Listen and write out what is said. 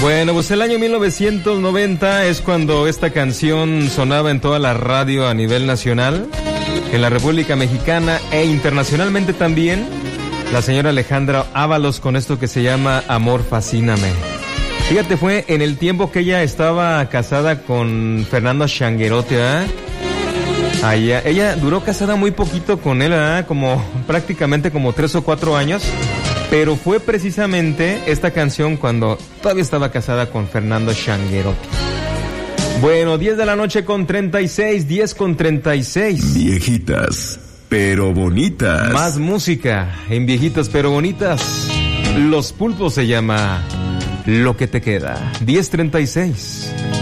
Bueno, pues el año 1990 es cuando esta canción sonaba en toda la radio a nivel nacional, en la República Mexicana e internacionalmente también. La señora Alejandra Ábalos con esto que se llama Amor Fascíname. Fíjate, fue en el tiempo que ella estaba casada con Fernando Changuerotti, ¿verdad? Ella duró casada muy poquito con él, ¿verdad? Prácticamente como 3 o 4 años. Pero fue precisamente esta canción cuando todavía estaba casada con Fernando Changuerotti. Bueno, 10 de la noche con 36, 10 con 36. Viejitas, pero bonitas. Más música en Viejitas, pero bonitas. Los Pulpos se llama Lo que te queda. 10:36.